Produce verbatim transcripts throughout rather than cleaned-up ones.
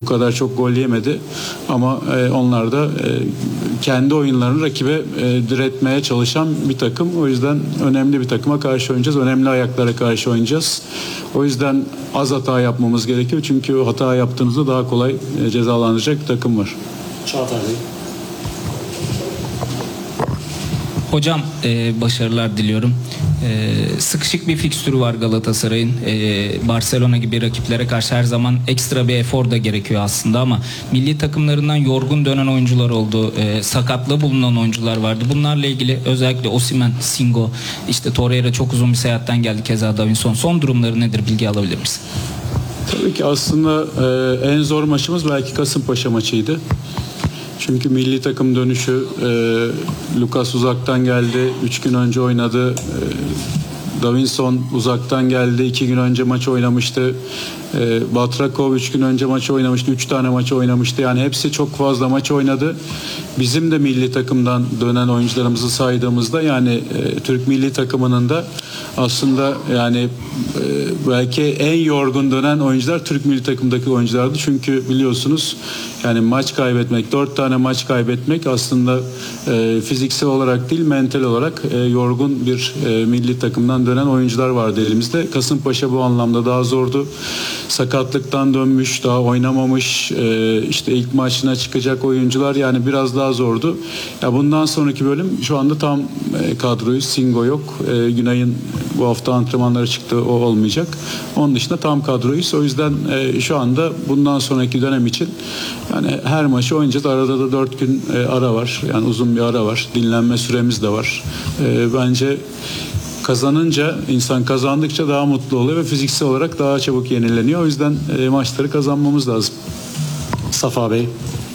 kadar çok gol yemedi ama e, onlar da e, kendi oyunlarını rakibe e, diretmeye çalışan bir takım. O yüzden önemli bir takıma karşı oynayacağız. Önemli ayaklara karşı oynayacağız. O yüzden az hata yapmamız gerekiyor. Çünkü hata yaptığınızda daha kolay e, cezalandıracak bir takım var. Çağatay Bey. Hocam e, başarılar diliyorum. E, sıkışık bir fikstürü var Galatasaray'ın. E, Barcelona gibi rakiplere karşı her zaman ekstra bir efor da gerekiyor aslında ama milli takımlarından yorgun dönen oyuncular oldu. E, sakatlı bulunan oyuncular vardı. Bunlarla ilgili özellikle Osimhen, Singo, işte Torreira çok uzun bir seyahatten geldi, keza Davinson. Son durumları nedir? Bilgi alabilir misin? Tabii ki aslında e, en zor maçımız belki Kasımpaşa maçıydı. Çünkü milli takım dönüşü e, Lucas uzaktan geldi. Üç gün önce oynadı. E, Davinson uzaktan geldi. iki gün önce maç oynamıştı. E, Batrakov üç gün önce maç oynamıştı. Üç tane maç oynamıştı. Yani hepsi çok fazla maç oynadı. Bizim de milli takımdan dönen oyuncularımızı saydığımızda yani e, Türk milli takımının da aslında yani e, belki en yorgun dönen oyuncular Türk milli takımdaki oyunculardı. Çünkü biliyorsunuz yani maç kaybetmek, dört tane maç kaybetmek aslında e, fiziksel olarak değil mental olarak e, yorgun bir e, milli takımdan dönen oyuncular vardı elimizde. Kasımpaşa bu anlamda daha zordu. Sakatlıktan dönmüş, daha oynamamış, e, işte ilk maçına çıkacak oyuncular yani biraz daha zordu. Ya bundan sonraki bölüm şu anda tam e, kadroyu Singo yok. E, Günay'ın bu hafta antrenmanları çıktı, o olmayacak. Onun dışında tam kadroyuz. O yüzden e, şu anda bundan sonraki dönem için yani her maçı oynayacağız. Arada da dört gün e, ara var. Yani uzun bir ara var. Dinlenme süremiz de var. E, bence kazanınca, insan kazandıkça daha mutlu oluyor ve fiziksel olarak daha çabuk yenileniyor. O yüzden e, maçları kazanmamız lazım. Safa Bey.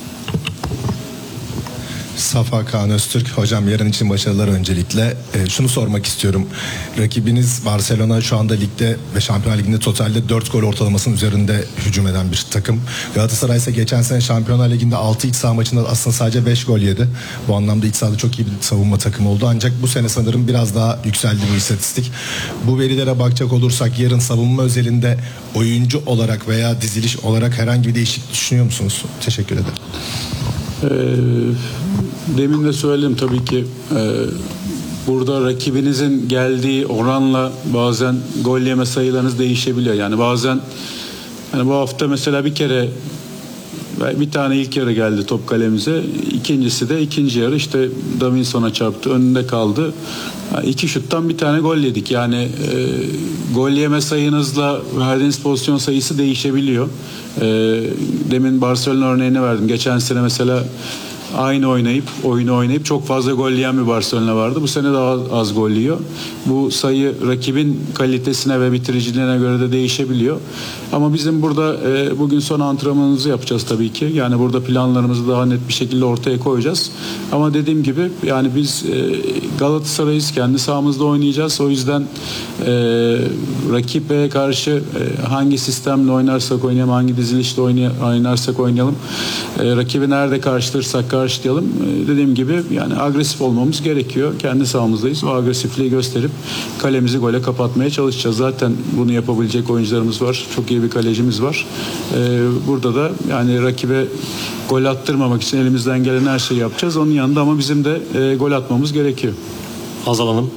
Safa Kaan Öztürk. Hocam yarın için başarılar öncelikle. E, şunu sormak istiyorum. Rakibiniz Barcelona şu anda ligde ve Şampiyonlar Ligi'nde totalde dört gol ortalamasının üzerinde hücum eden bir takım. Galatasaray ise geçen sene Şampiyonlar Ligi'nde altı iç saha maçında aslında sadece beş gol yedi. Bu anlamda iç sahada çok iyi bir savunma takımı oldu. Ancak bu sene sanırım biraz daha yükseldi bu istatistik. Bu verilere bakacak olursak yarın savunma özelinde oyuncu olarak veya diziliş olarak herhangi bir değişiklik düşünüyor musunuz? Teşekkür ederim. Ee, demin de söyledim tabii ki e, burada rakibinizin geldiği oranla bazen gol yeme sayılarınız değişebiliyor. Yani bazen yani bu hafta mesela bir kere bir tane ilk yarı geldi top kalemize. İkincisi de ikinci yarı işte Davinson'a çarptı. Önünde kaldı. Yani iki şuttan bir tane gol yedik. Yani e, gol yeme sayınızla verdiğiniz pozisyon sayısı değişebiliyor. E, demin Barcelona örneğini verdim. Geçen sene mesela aynı oynayıp, oyunu oynayıp çok fazla gol yiyen bir Barcelona vardı. Bu sene daha az gol yiyor. Bu sayı rakibin kalitesine ve bitiriciliğine göre de değişebiliyor. Ama bizim burada e, bugün son antrenmanımızı yapacağız tabii ki. Yani burada planlarımızı daha net bir şekilde ortaya koyacağız. Ama dediğim gibi yani biz e, Galatasaray'ız. Kendi sahamızda oynayacağız. O yüzden e, rakibe karşı e, hangi sistemle oynarsak oynayalım, hangi dizilişle oynarsak oynayalım, e, rakibi nerede karşılarsak karşılayalım. E, dediğim gibi yani agresif olmamız gerekiyor. Kendi sahamızdayız. O agresifliği gösterip kalemizi gole kapatmaya çalışacağız. Zaten bunu yapabilecek oyuncularımız var. Çok iyi bir kalecimiz var. E, burada da yani rakibe gol attırmamak için elimizden gelen her şeyi yapacağız. Onun yanında ama bizim de e, gol atmamız gerekiyor. Hazal Hanım.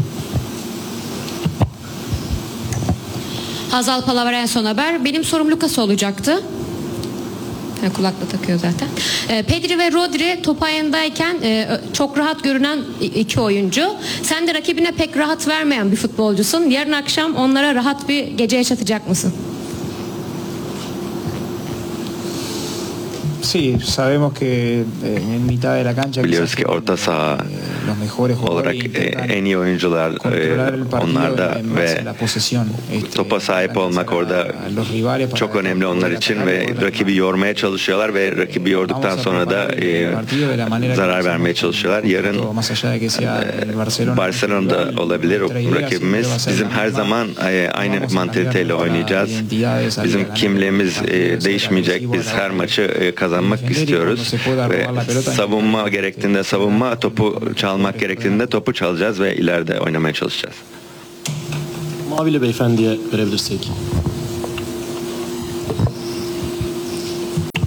Hazal Palaver, En Son Haber. Benim sorum Lucas olacaktı. Yani kulakla takıyor zaten. E, Pedri ve Rodri top ayağındayken e, çok rahat görünen iki oyuncu. Sen de rakibine pek rahat vermeyen bir futbolcusun. Yarın akşam onlara rahat bir gece yaşatacak mısın? Sí, sabemos que en mitad de la cancha biliyoruz ki orta saha olarak en iyi oyuncular onlarda ve topa sahip olmak orada çok önemli onlar için ve rakibi yormaya çalışıyorlar ve rakibi yorduktan sonra da zarar vermeye çalışıyorlar. Yarın Barcelona'da olabilir o rakibimiz. Bizim her zaman aynı mantaliteyle oynayacağız. Bizim kimliğimiz değişmeyecek. Biz her maçı kazanmak istiyoruz ve savunma gerektiğinde savunma, topu çalmak gerektiğinde topu çalacağız ve ileride oynamaya çalışacağız. Mavili beyefendiye verebilirsek.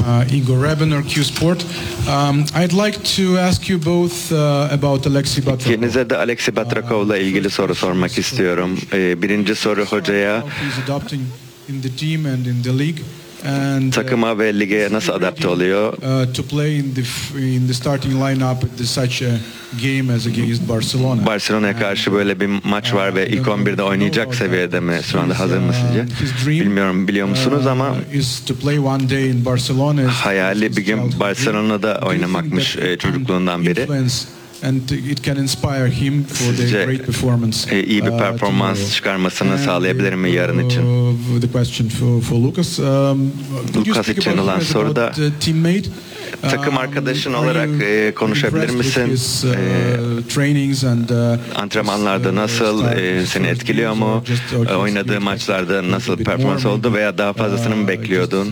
uh, Igor Rebener, Q Sport. Um, I'd like to ask you both uh, about Alexei Batrakov. İkinize de Alexei Batrakov'la ilgili soru sormak istiyorum. Ee, birinci soru hocaya. How he's adapting in the team and in the league. And, uh, Takıma ve lige nasıl adapte oluyor? Uh, to play in the f- in the starting lineup at the such a game as against Barcelona. Barcelona'ya karşı böyle bir maç var ve ilk on birde oynayacak seviyede mi? Şu anda hazır mı sizce? Bilmiyorum, biliyor musunuz ama hayali bir gün Barcelona'da oynamakmış e, çocukluğundan beri. And it can inspire him for the Sizce great performance. e, iyi bir performans çıkarmasını sağlayabilir mi yarın için? Uh, the question for, for Lucas. Um, could you Lucas speak için about olan him as soru da about, uh, teammate? takım arkadaşın olarak e, konuşabilir misin? E, antrenmanlarda nasıl, e, seni etkiliyor mu? E, oynadığı maçlarda nasıl performans oldu veya daha fazlasını mı bekliyordun?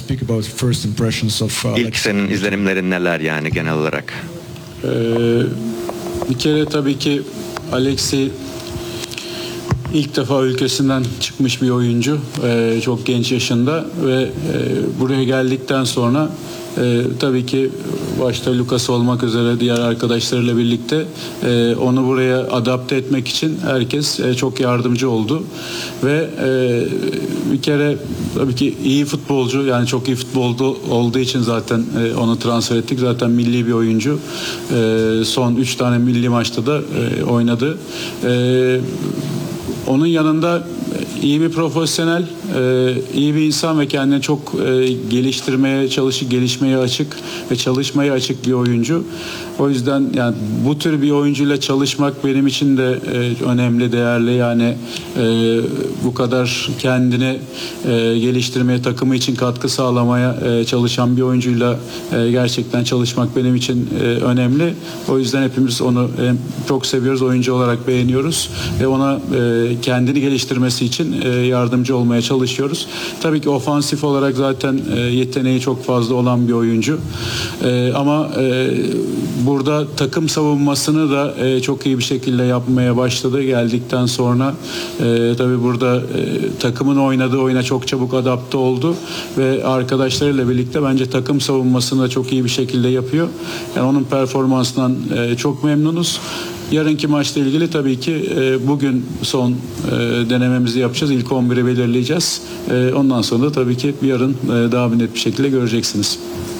İlk senin izlenimlerin neler yani genel olarak? Ee, bir kere tabii ki Alexei ilk defa ülkesinden çıkmış bir oyuncu, ee, çok genç yaşında ve e, buraya geldikten sonra e, tabii ki başta Lucas olmak üzere diğer arkadaşlarıyla birlikte e, onu buraya adapte etmek için herkes e, çok yardımcı oldu ve e, bir kere tabii ki iyi futbolcu, yani çok iyi futbolcu olduğu için zaten e, onu transfer ettik. Zaten milli bir oyuncu. E, son üç tane milli maçta da e, oynadı. E, Onun yanında iyi bir profesyonel, iyi bir insan ve kendini çok geliştirmeye çalışıp gelişmeye açık ve çalışmaya açık bir oyuncu. O yüzden yani bu tür bir oyuncuyla çalışmak benim için de önemli, değerli. Yani bu kadar kendini geliştirmeye, takımı için katkı sağlamaya çalışan bir oyuncuyla gerçekten çalışmak benim için önemli. O yüzden hepimiz onu çok seviyoruz, oyuncu olarak beğeniyoruz ve ona kendini geliştirmesi için yardımcı olmaya çalışıyoruz. Tabii ki ofansif olarak zaten yeteneği çok fazla olan bir oyuncu. Ama burada takım savunmasını da çok iyi bir şekilde yapmaya başladı geldikten sonra. Tabii burada takımın oynadığı oyuna çok çabuk adapte oldu ve arkadaşlarıyla birlikte bence takım savunmasını da çok iyi bir şekilde yapıyor. Yani onun performansından çok memnunuz. Yarınki maçla ilgili tabii ki e, bugün son e, denememizi yapacağız. İlk on biri belirleyeceğiz. E, ondan sonra da tabii ki yarın e, daha bir net bir şekilde göreceksiniz.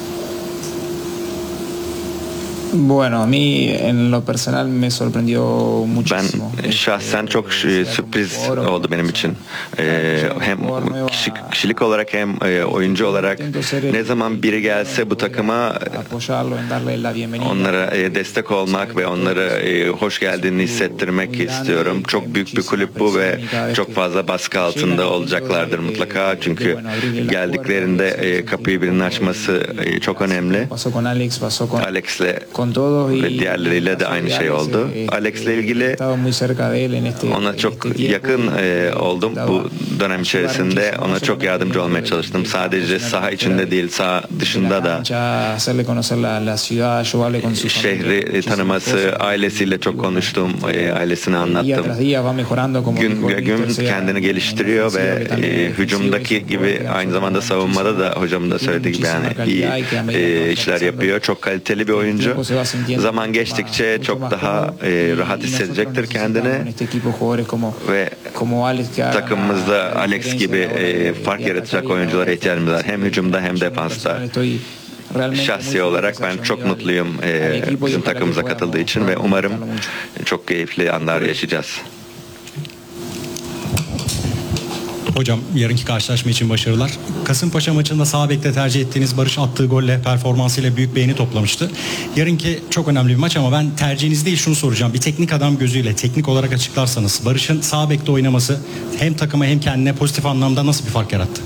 Bueno, a mí en lo personal me sorprendió muchísimo. Ben şahsen çok e, sürpriz oldu benim için. E, hem kişi, kişilik olarak hem e, oyuncu olarak ne zaman biri gelse bu takıma onlara e, destek olmak ve onlara e, hoş geldiğini hissettirmek istiyorum. Çok büyük bir kulüp bu ve çok fazla baskı altında olacaklardır mutlaka. Çünkü geldiklerinde e, kapıyı birinin açması e, çok önemli. Alex'le ve diğerleriyle de aynı şey oldu. Alex'le ilgili ona çok yakın e, oldum bu dönem içerisinde. Ona çok yardımcı olmaya çalıştım. Sadece saha içinde değil, saha dışında da şehri tanıması, ailesiyle çok konuştum, e, ailesini anlattım. Gün ve gün kendini geliştiriyor ve e, hücumdaki gibi aynı zamanda savunmada da hocamın da söylediği gibi yani iyi e, işler yapıyor. Çok kaliteli bir oyuncu. Zaman geçtikçe çok daha e, rahat hissedecektir kendini ve takımımızda Alex gibi e, fark yaratacak oyunculara ihtiyacımız var. Hem hücumda hem defansta. Şahsi olarak ben çok mutluyum e, bizim takımımıza katıldığı için ve umarım çok keyifli anlar yaşayacağız. Hocam yarınki karşılaşma için başarılar. Kasımpaşa maçında sağ bekte tercih ettiğiniz Barış attığı golle, performansıyla büyük beğeni toplamıştı. Yarınki çok önemli bir maç ama ben tercihiniz değil şunu soracağım. Bir teknik adam gözüyle teknik olarak açıklarsanız Barış'ın sağ bekte oynaması hem takıma hem kendine pozitif anlamda nasıl bir fark yarattı?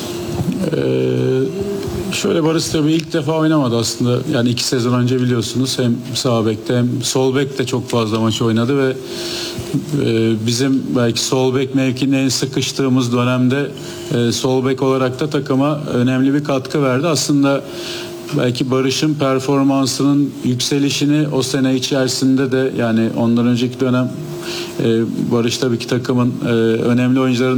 Ee, şöyle Barış tabii ilk defa oynamadı aslında. Yani iki sezon önce biliyorsunuz hem sağ bekte hem sol bekte çok fazla maç oynadı ve e, bizim belki sol bek mevkinin en sıkıştığımız dönemde e, sol bek olarak da takıma önemli bir katkı verdi. Aslında belki Barış'ın performansının yükselişini o sene içerisinde de yani ondan önceki dönem e, Barış tabii ki takımın e, önemli oyuncularından